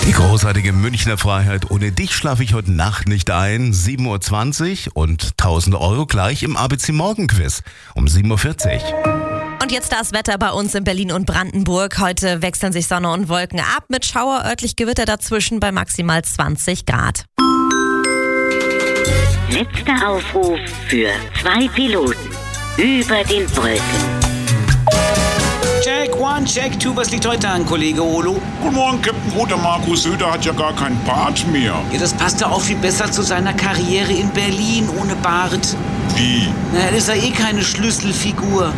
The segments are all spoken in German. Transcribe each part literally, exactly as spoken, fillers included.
Die großartige Münchner Freiheit. Ohne dich schlafe ich heute Nacht nicht ein. sieben Uhr zwanzig und tausend Euro gleich im A B C Morgenquiz um sieben Uhr vierzig. Und jetzt das Wetter bei uns in Berlin und Brandenburg. Heute wechseln sich Sonne und Wolken ab mit Schauer, örtlich Gewitter dazwischen bei maximal zwanzig Grad. Letzter Aufruf für zwei Piloten über den Wolken. Check one, check two, was liegt heute an, Kollege Olo? Guten Morgen, Captain Roter. Markus Söder hat ja gar keinen Bart mehr. Ja, das passt ja auch viel besser zu seiner Karriere in Berlin ohne Bart. Wie? Na, das ist ja eh keine Schlüsselfigur.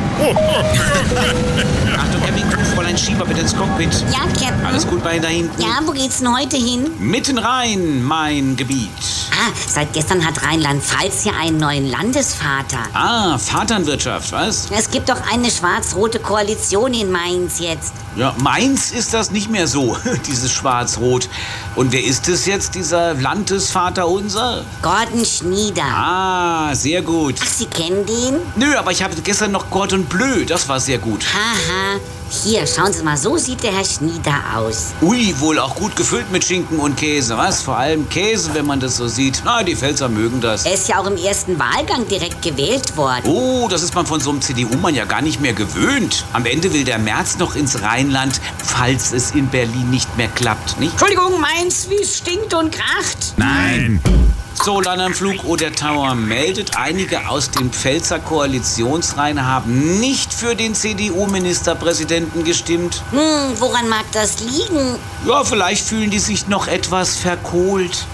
Achtung, Cabin Crew, Fräulein Schieber, bitte ins Cockpit. Ja, Captain. Alles gut bei da hinten? Ja, wo geht's denn heute hin? Mitten rein, mein Gebiet. Ah, seit gestern hat Rheinland-Pfalz ja einen neuen Landesvater. Ah, Vaterwirtschaft, was? Es gibt doch eine schwarz-rote Koalition in Mainz jetzt. Ja, Mainz ist das nicht mehr so, dieses Schwarz-Rot. Und wer ist es jetzt, dieser Landesvater unser? Gordon Schnieder. Ah, sehr gut. Ach, Sie kennen den? Nö, aber ich habe gestern noch Gordon Bleu, das war sehr gut. Haha. Hier, schauen Sie mal, so sieht der Herr Schnieder aus. Ui, wohl auch gut gefüllt mit Schinken und Käse, was? Vor allem Käse, wenn man das so sieht. Na, die Pfälzer mögen das. Er ist ja auch im ersten Wahlgang direkt gewählt worden. Oh, das ist man von so einem C D U-Mann ja gar nicht mehr gewöhnt. Am Ende will der Merz noch ins Rheinland, falls es in Berlin nicht mehr klappt, nicht? Entschuldigung, Mainz, wie es stinkt und kracht. Nein. So, Landanflug oder Tower meldet, einige aus den Pfälzer Koalitionsreihen haben nicht für den C D U-Ministerpräsidenten gestimmt. Hm, woran mag das liegen? Ja, vielleicht fühlen die sich noch etwas verkohlt.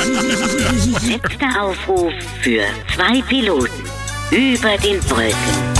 Letzter Aufruf für zwei Piloten über den Wolken.